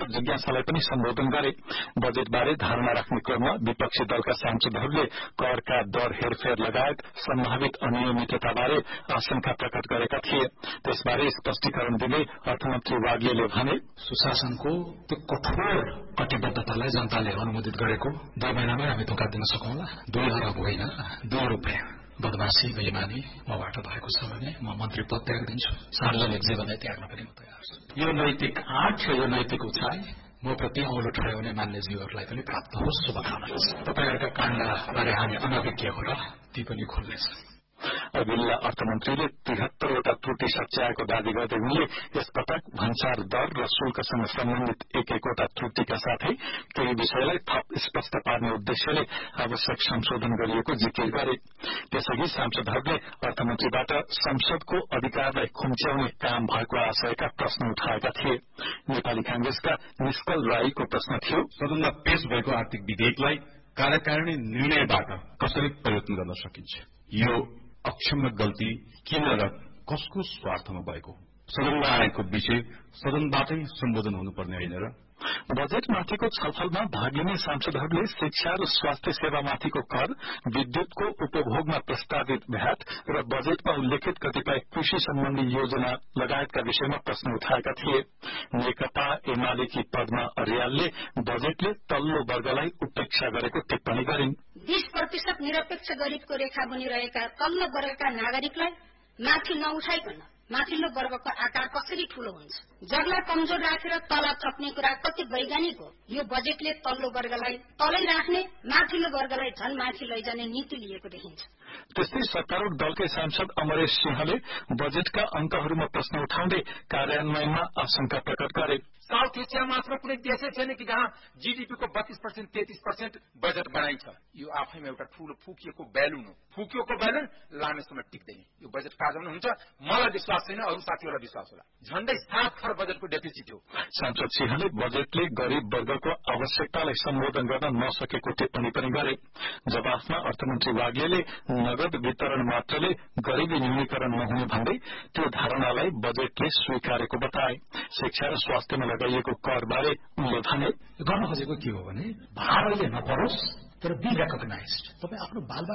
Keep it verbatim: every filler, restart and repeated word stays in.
जिज्ञासालाई पनि सम्बोधन गरे। बजेटबारे धारणा राख्ने क्रममा विपक्षी दलका सांसदहरूले करका दर हेरफेर लगायत सम्भावित अनियमितताबारे आशंका प्रकट गरेका थिए। त्यसबारे स्पष्टीकरण दिँदै अर्थमन्त्री वाग्लेले भने, सुशासनको त्यो कठोर कटिबद्धतालाई जनताले अनुमोदित गरेको दुई महिनामै हामी धोका दिन सकौंला। दुई अरब होइन, दुई रुपियाँ बदमाशी बेइमानी मबाट भएको छ भने म मन्त्री पद त्याग दिन्छु। सार्वजनिक जीवनलाई त्याग्न पनि म तयार छु। यो नैतिक आँट, यो नैतिक उचाइ म प्रति औलो ठहराउने मान्यजीवहरूलाई पनि प्राप्त होस्, शुभकामना छ। तपाईहरुका काण्डबारे हामी अनभिज्ञ हो र ती पनि खुल्नेछ। अघिल्ला अर्थमन्त्रीले त्रिहत्तरवटा त्रुटि सच्याएको दावी गर्दै उनले यसपटक भन्सार दर र शुल्कसँग सम्बन्धित एक एकवटा त्रुटिका साथै केही विषयलाई थप स्पष्ट पार्ने उद्देश्यले आवश्यक संशोधन गरिएको जिकिर गरे। त्यसअघि सांसदहरूले अर्थमन्त्रीबाट संसदको अधिकारलाई खुम्च्याउने काम भएको आशयका प्रश्न उठाएका थिए। नेपाली कांग्रेसका निष्कल राईको प्रश्न थियो, सदनमा पेश भएको आर्थिक विधेयकलाई कार्यकारिणी निर्णयबाट कसरी परिवर्तन गर्न सकिन्छ? यो अक्षम्य गल्ती किन र कसको स्वार्थमा भएको? सदनमा आएको विषय सदनबाटै सम्बोधन हुनुपर्ने होइन र? बजेटमाथिको छलफलमा भाग लिने सांसदहरूले शिक्षा र स्वास्थ्य सेवामाथिको कर, विद्युतको उपभोगमा प्रस्तावित भ्याट र बजेटमा उल्लेखित कतिपय कृषि सम्बन्धी योजना लगायतका विषयमा प्रश्न उठाएका थिए। नेकपा एमालेकी पद्मा अर्यालले बजेटले तल्लो वर्गलाई उपेक्षा गरेको टिप्पणी गरिन्। बीस प्रतिशत निरपेक्ष गरिबको रेखा बनिरहेका तल्लो वर्गका नागरिकलाई माथि नउठाइकन माथिल्लो वर्गको आकार कसरी ठूलो हुन्छ? जगलाई कमजोर राखेर तल थप्ने कुरा कति वैज्ञानिक हो? यो बजेटले तल्लो वर्गलाई तलै राख्ने, माथिल्लो वर्गलाई झन माथि लैजाने नीति लिएको देखिन्छ। त्यस्तै सत्तारूढ़ दलकै सांसद अमरेश सिंहले बजेटका अंकहरूमा प्रश्न उठाउँदै कार्यान्वयनमा आशंका प्रकट गरे। साउथ एसिया मात्र कुनै देशै छैन कि जहाँ जीडीपी को बत्तीस पर्सेंट तेतीस पर्सेंट बजेट बनाइन्छ। यो आफैमा एउटा ठूलो फुकिएको बैलुन हो। फुकिएको बैलुन लामे समय टिक्दैन। यो बजेट काजमा हुन्छ। मलाई विश्वास छैन, अरू साथीहरूलाई विश्वास होला। झण्डै सात खर्ब बजेटको डेफिसिट हो। सांसद सिंहले बजेटले गरीब वर्गको आवश्यकतालाई सम्बोधन गर्न नसकेको टिप्पणी पनि गरे। जवाफमा अर्थमन्त्री वाग्लेले नगद वितरण मात्रले गरीबी न्यूनीकरण नहुने भन्दै त्यो धारणालाई बजेटले स्वीकारेको बताए। शिक्षा र स्वास्थ्यमा लगाइएको कर बारे उनले भने, गर्न खोजेको के हो भने भारले नपरोस् तर बी रेकग्नाइज्ड। तपाई आफ्नो बाल